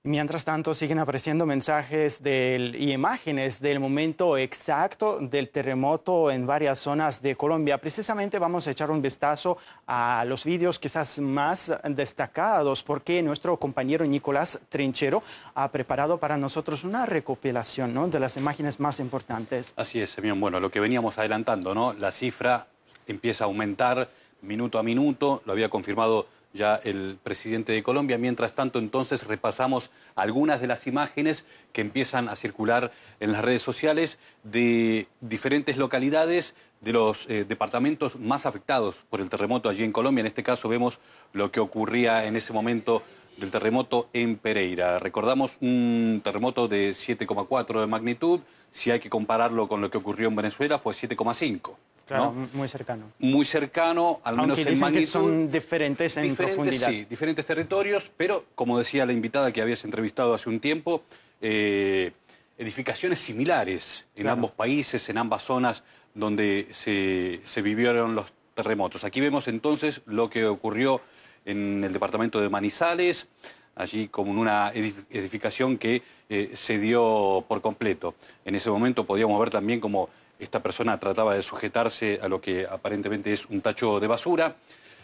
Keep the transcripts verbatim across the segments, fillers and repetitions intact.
Mientras tanto, siguen apareciendo mensajes del, y imágenes del momento exacto del terremoto en varias zonas de Colombia. Precisamente vamos a echar un vistazo a los vídeos quizás más destacados, porque nuestro compañero Nicolás Trinchero ha preparado para nosotros una recopilación, ¿no?, de las imágenes más importantes. Así es, Semyon. Bueno, lo que veníamos adelantando, ¿no? La cifra empieza a aumentar minuto a minuto, lo había confirmado ya el presidente de Colombia. Mientras tanto, entonces, repasamos algunas de las imágenes que empiezan a circular en las redes sociales de diferentes localidades de los eh, departamentos más afectados por el terremoto allí en Colombia. En este caso vemos lo que ocurría en ese momento del terremoto en Pereira. Recordamos un terremoto de siete coma cuatro de magnitud. Si hay que compararlo con lo que ocurrió en Venezuela, fue siete coma cinco. Claro, ¿no? muy cercano. Muy cercano, al menos Aunque en dicen magnitud. que son diferentes en diferentes, profundidad. Sí, diferentes territorios, pero como decía la invitada que habías entrevistado hace un tiempo, eh, edificaciones similares en Claro. ambos países, en ambas zonas donde se, se vivieron los terremotos. Aquí vemos entonces lo que ocurrió en el departamento de Manizales, allí como en una edificación que eh, se dio por completo. En ese momento podíamos ver también como esta persona trataba de sujetarse a lo que aparentemente es un tacho de basura.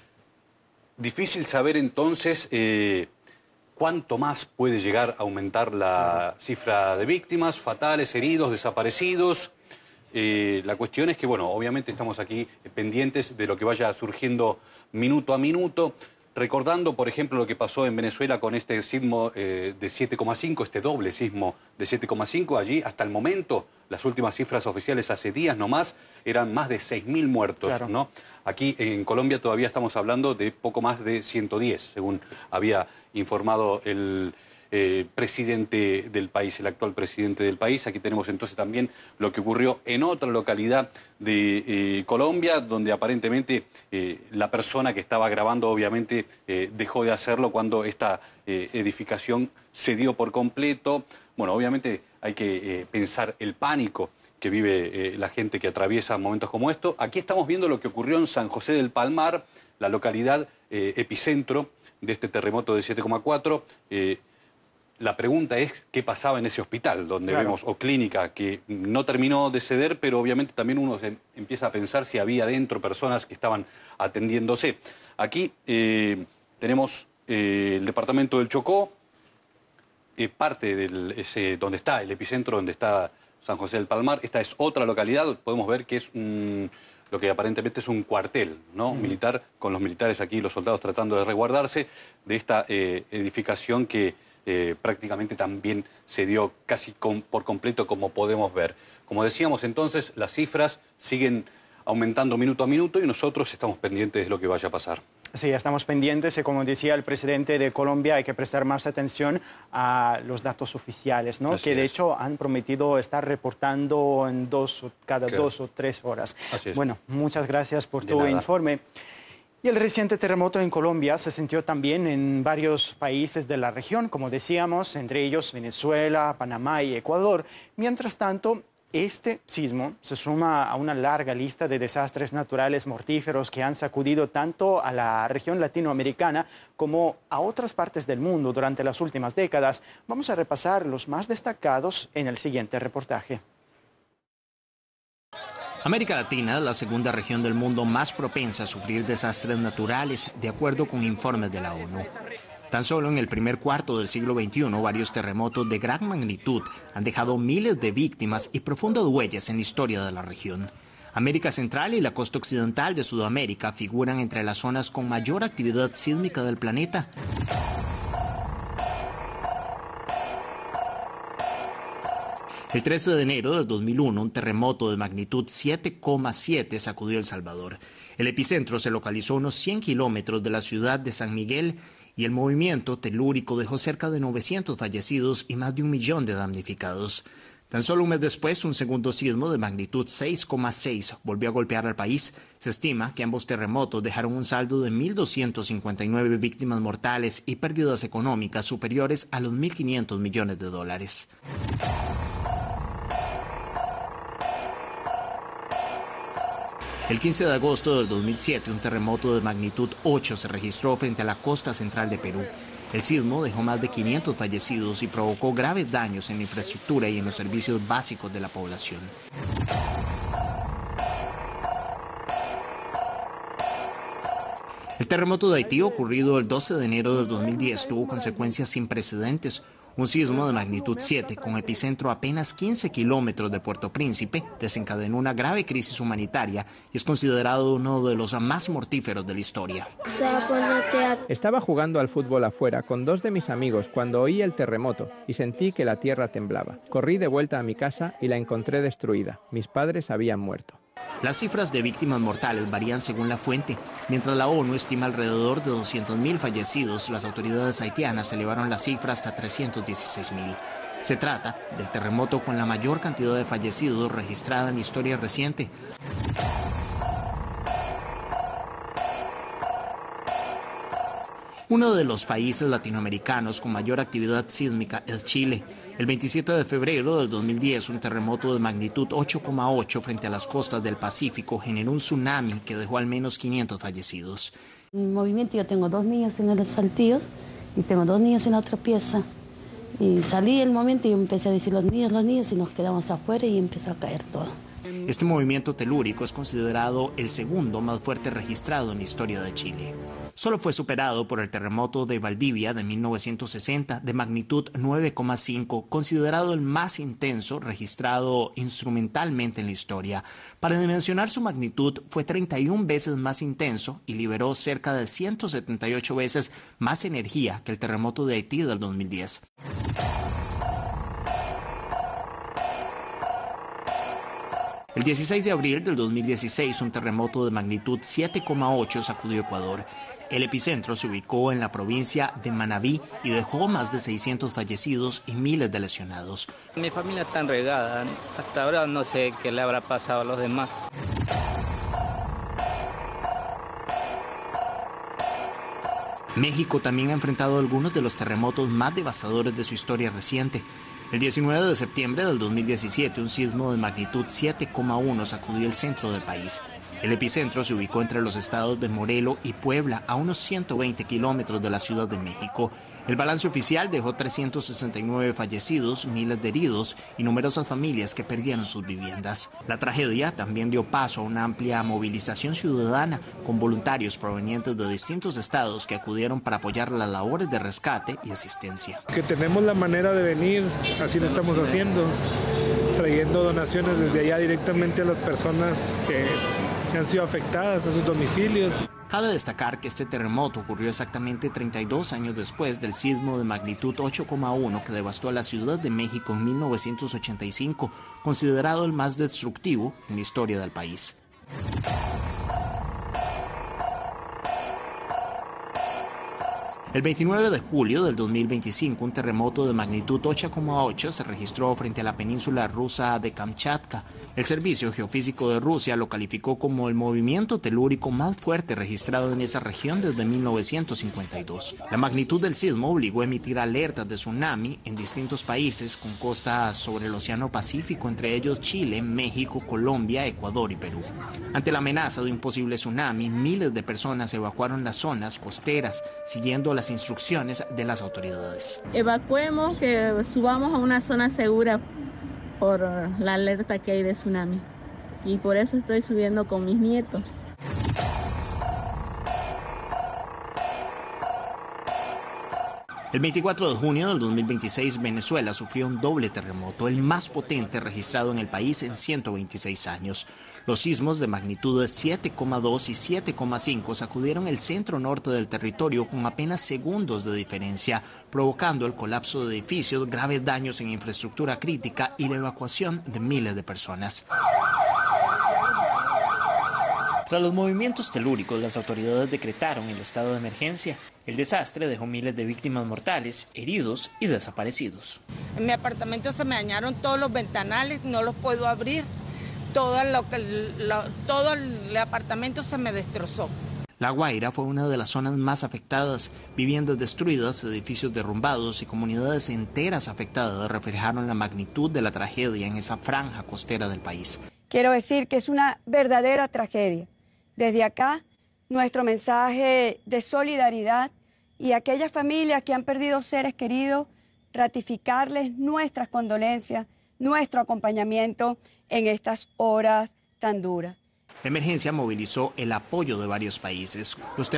Difícil saber entonces eh, cuánto más puede llegar a aumentar la cifra de víctimas, fatales, heridos, desaparecidos. Eh, la cuestión es que, bueno, obviamente estamos aquí pendientes de lo que vaya surgiendo minuto a minuto. Recordando, por ejemplo, lo que pasó en Venezuela con este sismo eh, de siete coma cinco, este doble sismo de siete coma cinco, allí hasta el momento, las últimas cifras oficiales hace días nomás, eran más de seis mil muertos, Claro. ¿no? Aquí en Colombia todavía estamos hablando de poco más de ciento diez, según había informado el eh, presidente del país, el actual presidente del país. Aquí tenemos entonces también lo que ocurrió en otra localidad de eh, Colombia, donde aparentemente eh, la persona que estaba grabando obviamente eh, dejó de hacerlo cuando esta eh, edificación se dio por completo. Bueno, obviamente hay que eh, pensar el pánico que vive eh, la gente que atraviesa momentos como estos. Aquí estamos viendo lo que ocurrió en San José del Palmar, la localidad eh, epicentro de este terremoto de siete coma cuatro. Eh, La pregunta es qué pasaba en ese hospital, donde Claro. vemos, o clínica, que no terminó de ceder, pero obviamente también uno se empieza a pensar si había dentro personas que estaban atendiéndose. Aquí eh, tenemos eh, el departamento del Chocó, eh, parte del ese, donde está el epicentro, donde está San José del Palmar. Esta es otra localidad, podemos ver que es un, lo que aparentemente es un cuartel, ¿no? Mm. militar, con los militares aquí, los soldados tratando de resguardarse de esta eh, edificación que Eh, prácticamente también se dio casi con, por completo, como podemos ver. Como decíamos entonces, las cifras siguen aumentando minuto a minuto y nosotros estamos pendientes de lo que vaya a pasar. Sí, estamos pendientes y, como decía el presidente de Colombia, hay que prestar más atención a los datos oficiales, ¿no? Así que de es. hecho han prometido estar reportando en dos, cada Claro. dos o tres horas. Así es. Bueno, muchas gracias por De tu nada. informe. Y el reciente terremoto en Colombia se sintió también en varios países de la región, como decíamos, entre ellos Venezuela, Panamá y Ecuador. Mientras tanto, este sismo se suma a una larga lista de desastres naturales mortíferos que han sacudido tanto a la región latinoamericana como a otras partes del mundo durante las últimas décadas. Vamos a repasar los más destacados en el siguiente reportaje. América Latina es la segunda región del mundo más propensa a sufrir desastres naturales, de acuerdo con informes de la ONU. Tan solo en el primer cuarto del siglo veintiuno, varios terremotos de gran magnitud han dejado miles de víctimas y profundas huellas en la historia de la región. América Central y la costa occidental de Sudamérica figuran entre las zonas con mayor actividad sísmica del planeta. El trece de enero del dos mil uno, un terremoto de magnitud siete coma siete sacudió El Salvador. El epicentro se localizó a unos cien kilómetros de la ciudad de San Miguel y el movimiento telúrico dejó cerca de novecientos fallecidos y más de un millón de damnificados. Tan solo un mes después, un segundo sismo de magnitud seis coma seis volvió a golpear al país. Se estima que ambos terremotos dejaron un saldo de mil doscientas cincuenta y nueve víctimas mortales y pérdidas económicas superiores a los mil quinientos millones de dólares. El quince de agosto del dos mil siete, un terremoto de magnitud ocho se registró frente a la costa central de Perú. El sismo dejó más de quinientos fallecidos y provocó graves daños en la infraestructura y en los servicios básicos de la población. El terremoto de Haití, ocurrido el doce de enero del dos mil diez, tuvo consecuencias sin precedentes. Un sismo de magnitud siete, con epicentro a apenas quince kilómetros de Puerto Príncipe, desencadenó una grave crisis humanitaria y es considerado uno de los más mortíferos de la historia. Estaba jugando al fútbol afuera con dos de mis amigos cuando oí el terremoto y sentí que la tierra temblaba. Corrí de vuelta a mi casa y la encontré destruida. Mis padres habían muerto. Las cifras de víctimas mortales varían según la fuente. Mientras la ONU estima alrededor de doscientos mil fallecidos, las autoridades haitianas elevaron la cifra hasta trescientos dieciséis mil. Se trata del terremoto con la mayor cantidad de fallecidos registrada en la historia reciente. Uno de los países latinoamericanos con mayor actividad sísmica es Chile. El veintisiete de febrero del dos mil diez, un terremoto de magnitud ocho coma ocho frente a las costas del Pacífico generó un tsunami que dejó al menos quinientos fallecidos. En el movimiento yo tengo dos niños en el Saltillo y tengo dos niños en la otra pieza. Y salí el momento y empecé a decir los niños, los niños y nos quedamos afuera y empezó a caer todo. Este movimiento telúrico es considerado el segundo más fuerte registrado en la historia de Chile. Solo fue superado por el terremoto de Valdivia de mil novecientos sesenta de magnitud nueve coma cinco, considerado el más intenso registrado instrumentalmente en la historia. Para dimensionar su magnitud, fue treinta y una veces más intenso y liberó cerca de ciento setenta y ocho veces más energía que el terremoto de Haití del dos mil diez. El dieciséis de abril del dos mil dieciséis, un terremoto de magnitud siete coma ocho sacudió Ecuador. El epicentro se ubicó en la provincia de Manabí y dejó más de seiscientos fallecidos y miles de lesionados. Mi familia está enregada. Hasta ahora no sé qué le habrá pasado a los demás. México también ha enfrentado algunos de los terremotos más devastadores de su historia reciente. El diecinueve de septiembre del dos mil diecisiete, un sismo de magnitud siete coma uno sacudió el centro del país. El epicentro se ubicó entre los estados de Morelos y Puebla, a unos ciento veinte kilómetros de la Ciudad de México. El balance oficial dejó trescientos sesenta y nueve fallecidos, miles de heridos y numerosas familias que perdieron sus viviendas. La tragedia también dio paso a una amplia movilización ciudadana con voluntarios provenientes de distintos estados que acudieron para apoyar las labores de rescate y asistencia. Que tenemos la manera de venir, así lo estamos haciendo, trayendo donaciones desde allá directamente a las personas que que han sido afectadas a sus domicilios. Cabe destacar que este terremoto ocurrió exactamente treinta y dos años después del sismo de magnitud ocho coma uno que devastó a la Ciudad de México en mil novecientos ochenta y cinco, considerado el más destructivo en la historia del país. El veintinueve de julio del dos mil veinticinco, un terremoto de magnitud ocho coma ocho se registró frente a la península rusa de Kamchatka. El Servicio Geofísico de Rusia lo calificó como el movimiento telúrico más fuerte registrado en esa región desde mil novecientos cincuenta y dos. La magnitud del sismo obligó a emitir alertas de tsunami en distintos países con costas sobre el Océano Pacífico, entre ellos Chile, México, Colombia, Ecuador y Perú. Ante la amenaza de un posible tsunami, miles de personas evacuaron las zonas costeras, siguiendo las instrucciones de las autoridades. Evacuemos, que subamos a una zona segura por la alerta que hay de tsunami. Y por eso estoy subiendo con mis nietos. El veinticuatro de junio del dos mil veintiséis, Venezuela sufrió un doble terremoto, el más potente registrado en el país en ciento veintiséis años. Los sismos de magnitudes siete coma dos y siete coma cinco sacudieron el centro norte del territorio con apenas segundos de diferencia, provocando el colapso de edificios, graves daños en infraestructura crítica y la evacuación de miles de personas. Tras los movimientos telúricos, las autoridades decretaron el estado de emergencia. El desastre dejó miles de víctimas mortales, heridos y desaparecidos. En mi apartamento se me dañaron todos los ventanales, no los puedo abrir. Todo, lo que, lo, todo el apartamento se me destrozó. La Guaira fue una de las zonas más afectadas. Viviendas destruidas, edificios derrumbados y comunidades enteras afectadas reflejaron la magnitud de la tragedia en esa franja costera del país. Quiero decir que es una verdadera tragedia. Desde acá, nuestro mensaje de solidaridad y a aquellas familias que han perdido seres queridos, ratificarles nuestras condolencias, nuestro acompañamiento en estas horas tan duras. La emergencia movilizó el apoyo de varios países. Los